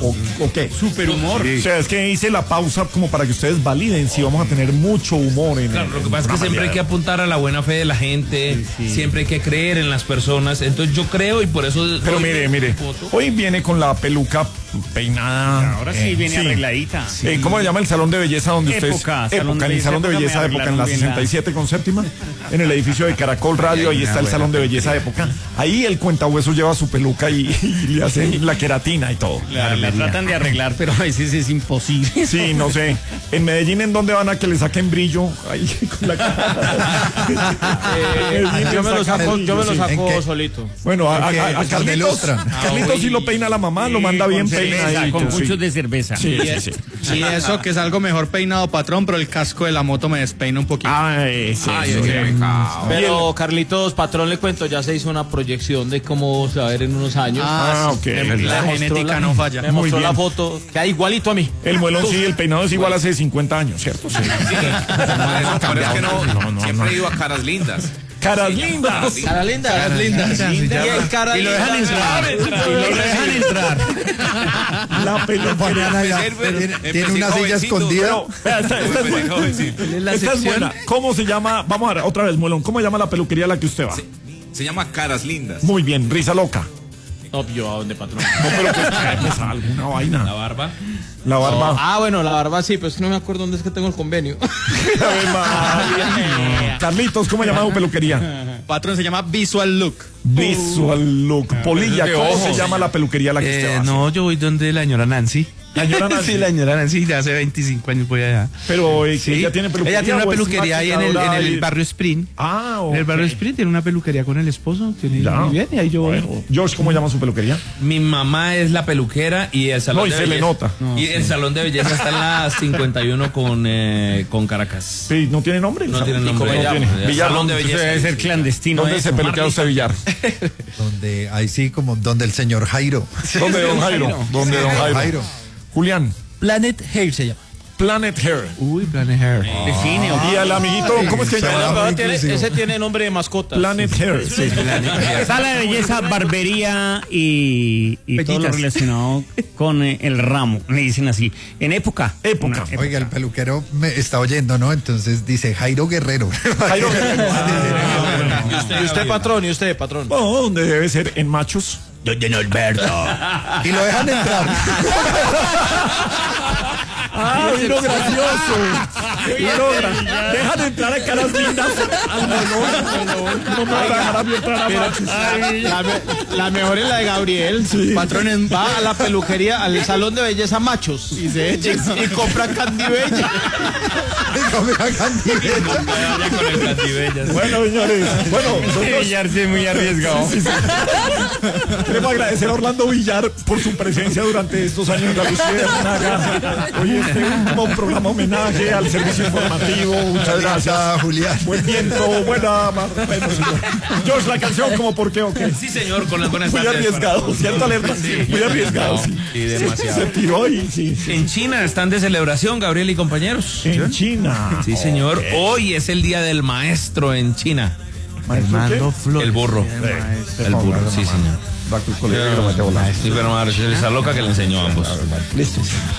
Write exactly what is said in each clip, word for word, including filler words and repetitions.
¿O, o qué? Super humor. Sí. O sea, es que hice la pausa como para que ustedes validen si vamos a tener mucho humor en Claro, el, lo que en pasa es que siempre hay que apuntar a la buena fe de la gente, sí, sí. siempre hay que creer en las personas, entonces yo creo y por eso... Pero mire, mire, hoy viene con la peluca peinada. Ahora sí eh, viene sí. arregladita. Sí. Eh, ¿Cómo se llama el salón de belleza donde ustedes... Época, Época, salón de en el salón de belleza de Época, en la sesenta y siete con séptima, en el edificio de Caracol Radio, ahí está el salón de belleza de Época. Ahí el cuentahueso lleva su peluca y, y le hacen la queratina y todo. La, la tratan de arreglar, pero a veces es imposible. Sí, no sé. En Medellín, ¿en dónde van a que le saquen brillo? Ahí con la eh, yo me lo saco, yo me lo saco solito. Bueno, a, a, a, a Carlitos, Carlitos sí lo peina la mamá, lo manda bien peinado. Con muchos de cerveza. Sí, sí, sí. Sí, eso que es algo mejor peinado, patrón, pero el casco de la moto me despeina un poquito. Ay, sí, Ay, sí, sí, sí. Pero Carlitos, patrón, le cuento, ya se hizo una proyección de cómo se va a ver en unos años. Ah, ok. La, la genética la, no falla. Me mostró la foto, queda igualito a mí. El muelón sí, el peinado es igual hace cincuenta años, ¿cierto? Sí. Pero es que no, no, no siempre he ido a Caras Lindas. Caras lindas. Cara linda, caras lindas. Y el cara Y lo dejan entrar. Y lo dejan entrar. La peluquería. Tiene, tiene una silla escondida. Esta, esta es buena. Esta es buena. ¿Cómo se llama? Vamos a ver, otra vez, muelón. ¿Cómo se llama la peluquería a la que usted va? Se, se llama Caras Lindas. Muy bien, risa loca. Obvio, ¿a dónde, patrón? No, pero pues, pues alguna vaina. La barba. La barba. No. Ah, bueno, la barba sí, pero es que no me acuerdo dónde es que tengo el convenio. Carlitos, ¿cómo se llama tu peluquería? Patrón, se llama Visual Look. Visual Look. Polilla, ¿cómo se llama la peluquería a la que Eh, usted va? no, yo voy donde la señora Nancy. La señora Nancy. Sí, la señora Nancy, de hace veinticinco años voy allá. Pero eh, Sí. ella tiene peluquería. Ella tiene una ¿o es peluquería ahí en el, en el maquilladora barrio Spring. Ah, ok. En el barrio Spring tiene una peluquería con el esposo. Tiene Ya. muy bien, y ahí yo voy. Bueno. George, ¿cómo llama su peluquería? Mi mamá es la peluquera y el salón No, y de se le belleza. nota. No, y el salón de belleza está en la cincuenta y uno con, eh, con Caracas. Sí, ¿no tiene nombre? No tiene nombre. ¿Cómo No tiene? tiene. Villar. Salón de ¿Dónde belleza. Debe ser clandestino. ¿Dónde se eso. peluquea usted, Villar? Donde, ahí sí, como donde el señor Jairo. ¿Dónde don Jairo? ¿Dónde don Jairo? Jairo. Julián. Planet Hair se llama. Planet Hair. Uy, Planet Hair. Define, ¿o Y al amiguito, ¿cómo es que se Suena llama? muy Tiene- inclusivo. ese tiene nombre de mascota. Planet Hair. Sí. Sala de belleza, barbería y, y todo lo Pellitas. relacionado con eh, el ramo. Le dicen así. En época. Época. Una Oiga, el peluquero me está oyendo, ¿no? Entonces dice Jairo Guerrero. Jairo Guerrero. Y usted, patrón, y usted, patrón. Bueno, ¿dónde debe ser? En Machos. Don Norberto. Y lo dejan entrar. Ah, vino gracioso. Vino gra- Dejan entrar a Caras Lindas al melón. No me van a dejar a mí entrar a Machos. La, me- la mejor es la de Gabriel. Patrones, va a la peluquería, al salón de belleza Machos. Y se echa y compra Candy Bella. Y come a Candibella. Vaya con el Cantibellas. Bueno, señores. Bueno, nosotros Villar sí es muy arriesgado. queremos agradecer a Orlando Villar por su presencia durante estos años en la Luciérnaga. Hoy este último programa homenaje al servicio informativo. Muchas gracias. Gracias, Julián. Buen viento, buena mar. Bueno, señor. George, la canción, ¿cómo por qué o qué? Sí, señor, con las buenas Muy tardes. arriesgado, ¿cierto, Alerta? Muy arriesgado, sí. Sí, demasiado. Se tiró ahí, sí. sí. En China están de celebración, Gabriel y compañeros. En China. Sí, señor. Hoy es el día del maestro en China. Armando Flores. El burro. El burro, sí, señor. Va a tu colegio y lo mete a volar. Sí, pero madre, esa loca que le enseñó a ambos. Listo.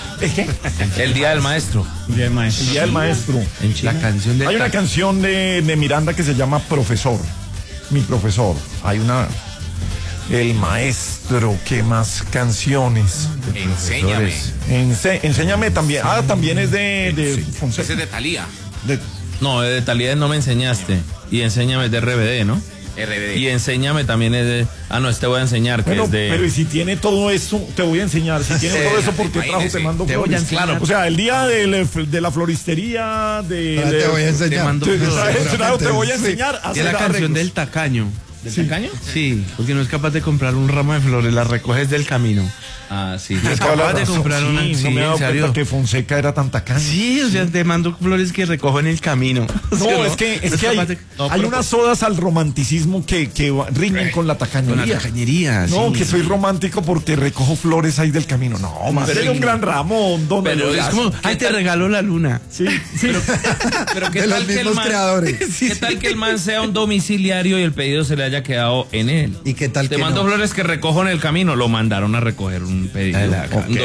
El día del maestro. El día del maestro. En China. La canción de. Hay una canción de, de Miranda que se llama Profesor. Mi profesor. Hay una. El maestro. ¿Qué más canciones? Enséñame. Ense- enséñame también. Ah, también es de, de Ese Fonseca. es de Thalía. De- No, de Talía no me enseñaste. Y enséñame de R B D, ¿no? R B D. Y enséñame también es de. Ah, no, este voy a enseñar, que Bueno, es de. pero y si tiene todo eso, te voy a enseñar. Si tiene todo eso, ¿por qué trajo Te Mando Te voy a Flores? enseñar. O sea, el día de, de la floristería, de. Ahora de- te voy a enseñar. Te mando te, flores. trae- te voy a enseñar a Es hacer la canción arreglos. del tacaño. ¿Del tacaño? Sí, porque no es capaz de comprar un ramo de flores, las recoges del camino. Ah, sí. Es Toda la capaz de razón. comprar una. Sí, Sí, no me he dado en serio. cuenta que Fonseca era tan tacaño. Sí, o sea, te mando flores que recojo en el camino. No, ¿Sí o es que, es No que hay, capaz de- No, hay pero- unas odas al romanticismo que, que riñen con la Con tacañería. la tacañería. No, sí. que soy romántico porque recojo flores ahí del camino. No, más Pero- sería un gran ramo. Don Pero Eloy. Es como, ay, te regalo la luna. Sí, sí. Pero qué De los tal que el mismos man. creadores. ¿Qué tal que el man sea un domiciliario y el pedido se le haya quedado en él? ¿Y qué tal Te que mando no? flores que recojo en el camino. Lo mandaron a recoger un pedido. Ah, Un